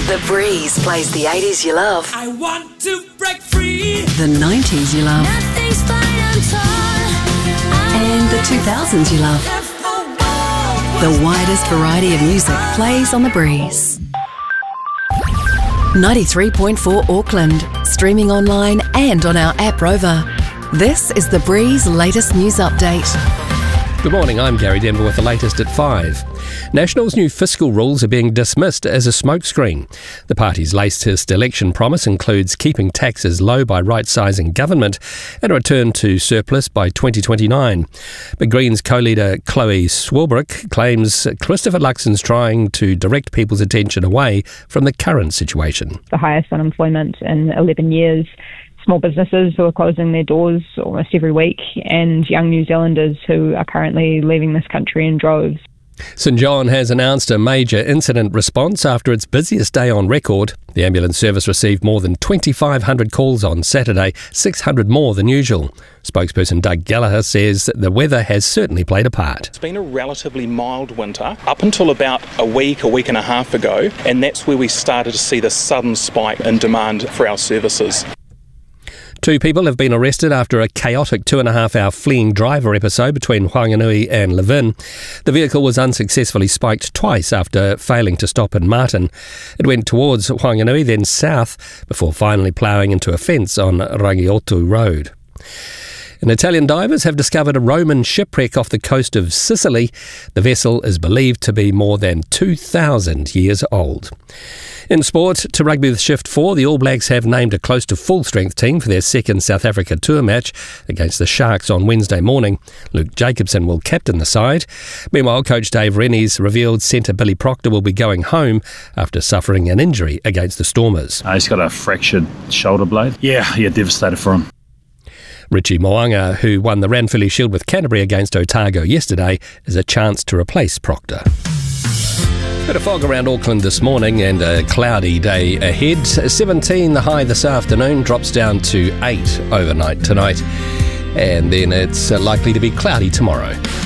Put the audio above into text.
The Breeze plays the 80s you love. I want to break free. The 90s you love. Nothing's fine, I'm torn. And the 2000s you love. The widest variety of music plays on The Breeze. 93.4 Auckland, streaming online and on our app Rover. This is The Breeze latest news update. Good morning, I'm Gary Denver with the latest at 5. National's new fiscal rules are being dismissed as a smokescreen. The party's latest election promise includes keeping taxes low by right-sizing government and a return to surplus by 2029. But Greens co-leader Chloe Swarbrick claims Christopher Luxon's trying to direct people's attention away from the current situation. The highest unemployment in 11 years. Small businesses who are closing their doors almost every week, and young New Zealanders who are currently leaving this country in droves. St John has announced a major incident response after its busiest day on record. The ambulance service received more than 2,500 calls on Saturday, 600 more than usual. Spokesperson Doug Gallagher says the weather has certainly played a part. It's been a relatively mild winter up until about a week and a half ago, and that's where we started to see the sudden spike in demand for our services. 2 people have been arrested after a chaotic 2.5-hour fleeing driver episode between Whanganui and Levin. The vehicle was unsuccessfully spiked twice after failing to stop in Martin. It went towards Whanganui, then south, before finally ploughing into a fence on Rangiotu Road. And Italian divers have discovered a Roman shipwreck off the coast of Sicily. The vessel is believed to be more than 2,000 years old. In sport, to rugby with Shift 4, the All Blacks have named a close to full-strength team for their second South Africa tour match against the Sharks on Wednesday morning. Luke Jacobson will captain the side. Meanwhile, coach Dave Rennie's revealed centre Billy Proctor will be going home after suffering an injury against the Stormers. He's got a fractured shoulder blade. Yeah, devastated for him. Richie Mo'unga, who won the Ranfurly Shield with Canterbury against Otago yesterday, is a chance to replace Proctor. Bit of fog around Auckland this morning and a cloudy day ahead. 17 the high this afternoon, drops down to 8 overnight tonight. And then it's likely to be cloudy tomorrow.